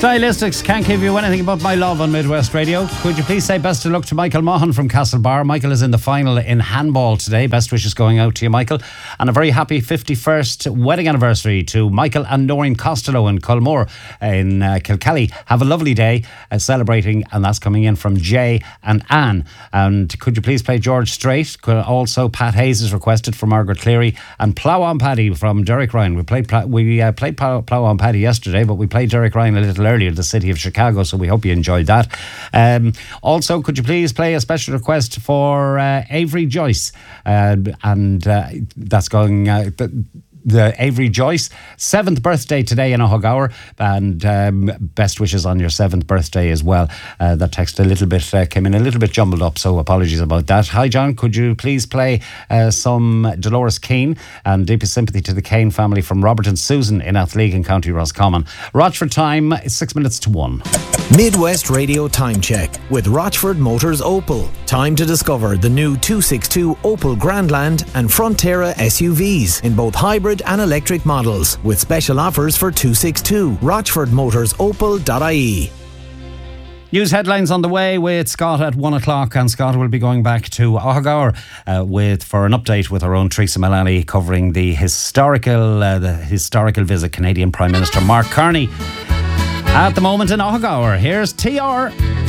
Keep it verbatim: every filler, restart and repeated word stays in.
Stylistics, Can't Give You Anything But My Love on Midwest Radio. Could you please say best of luck to Michael Maughan from Castlebar? Michael is in the final in handball today. Best wishes going out to you, Michael. And a very happy fifty-first wedding anniversary to Michael and Noreen Costello in Culmore in uh, Kilcally. Have a lovely day uh, celebrating, and that's coming in from Jay and Anne. And could you please play George Strait? Could also, Pat Hayes is requested for Margaret Cleary, and Plough on Paddy from Derek Ryan. We played we uh, played Plough on Paddy yesterday, but we played Derek Ryan a little earlier, the city of Chicago, so we hope you enjoyed that. Um, also, could you please play a special request for uh, Avery Joyce? Uh, and uh, that's going... Uh, th- The Avery Joyce, seventh birthday today in Ohogower, and um, best wishes on your seventh birthday as well. Uh, that text a little bit uh, came in a little bit jumbled up, so apologies about that. Hi John, could you please play uh, some Dolores Keane, and deepest sympathy to the Kane family from Robert and Susan in Athleague, County Roscommon. Rochford time, six minutes to one. Midwest Radio Time Check with Rochford Motors Opel. Time to discover the new two sixty-two Opel Grandland and Frontera S U Vs in both hybrid and electric models, with special offers for two sixty-two. rochford motors opel dot I E. News headlines on the way with Scott at one o'clock, and Scott will be going back to Ohogower uh, with for an update with our own Teresa Mullally covering the historical uh, the historical visit Canadian Prime Minister Mark Carney at the moment in Ohogower. Here's T R.